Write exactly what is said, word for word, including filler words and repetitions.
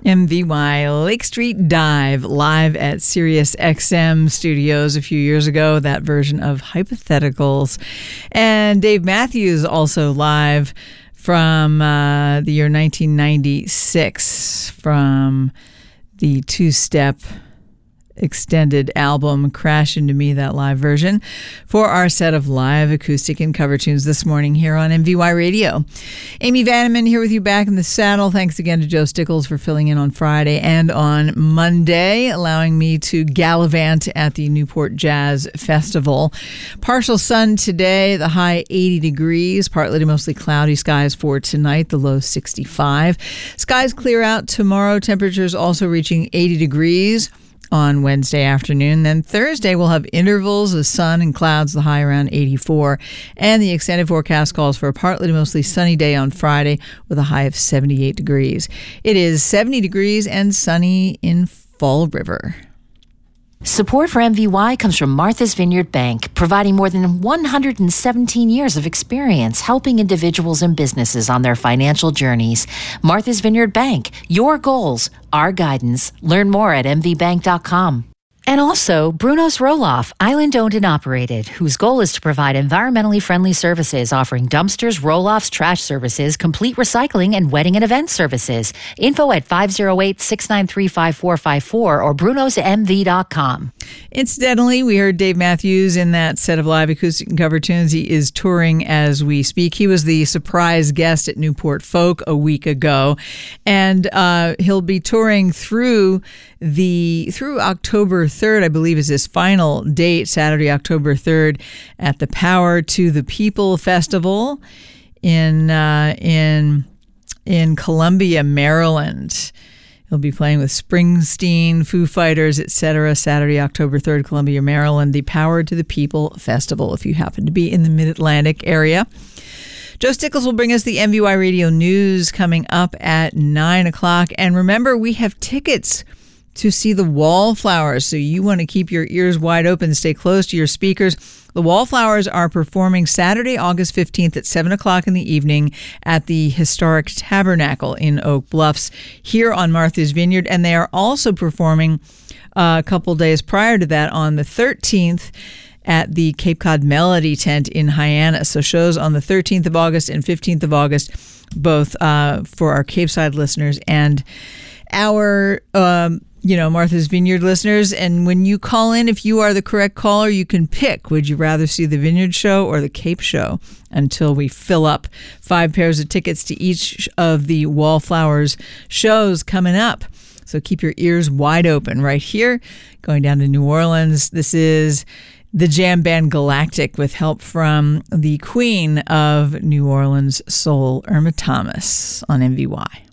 M V Y Lake Street Dive live at Sirius X M Studios a few years ago, that version of Hypotheticals. And Dave Matthews also live from uh, the year nineteen ninety-six from the two-step extended album Crash Into Me, that live version, for our set of live acoustic and cover tunes this morning here on M V Y Radio. Amy Vanneman here with you back in the saddle. Thanks again to Joe Stickles for filling in on Friday and on Monday, allowing me to gallivant at the Newport Jazz Festival. Partial sun today, the high eighty degrees, partly to mostly cloudy skies for tonight, the low sixty-five. Skies clear out tomorrow, temperatures also reaching eighty degrees on Wednesday afternoon. Then Thursday we'll have intervals of sun and clouds, the high around eighty-four. And the extended forecast calls for a partly to mostly sunny day on Friday with a high of seventy-eight degrees. It is seventy degrees and sunny in Fall River. Support for M V Y comes from Martha's Vineyard Bank, providing more than one hundred seventeen years of experience helping individuals and businesses on their financial journeys. Martha's Vineyard Bank, your goals, our guidance. Learn more at m v bank dot com. And also, Bruno's Roll-Off, island-owned and operated, whose goal is to provide environmentally friendly services, offering dumpsters, roll-offs, trash services, complete recycling, and wedding and event services. Info at five oh eight, six nine three, five four five four or brunos m v dot com. Incidentally, we heard Dave Matthews in that set of live acoustic and cover tunes. He is touring as we speak. He was the surprise guest at Newport Folk a week ago, and uh, he'll be touring through the through October third, I believe, is his final date, Saturday, October third, at the Power to the People Festival in uh, in in Columbia, Maryland. He'll be playing with Springsteen, Foo Fighters, et cetera. Saturday, October third, Columbia, Maryland, the Power to the People Festival, if you happen to be in the Mid-Atlantic area. Joe Stickles will bring us the M V Y Radio News coming up at nine o'clock. And remember, we have tickets to see the Wallflowers, so you want to keep your ears wide open, stay close to your speakers. The Wallflowers are performing Saturday, August fifteenth at seven o'clock in the evening at the Historic Tabernacle in Oak Bluffs here on Martha's Vineyard, and they are also performing uh, a couple days prior to that on the thirteenth at the Cape Cod Melody Tent in Hyannis. So shows on the thirteenth of August and fifteenth of August, both uh, for our Cape Side listeners and our um, you know, Martha's Vineyard listeners. And when you call in, if you are the correct caller, you can pick. Would you rather see the Vineyard show or the Cape show? Until we fill up five pairs of tickets to each of the Wallflowers shows coming up. So keep your ears wide open right here. Going down to New Orleans, this is the jam band Galactic with help from the Queen of New Orleans soul, Irma Thomas, on M V Y.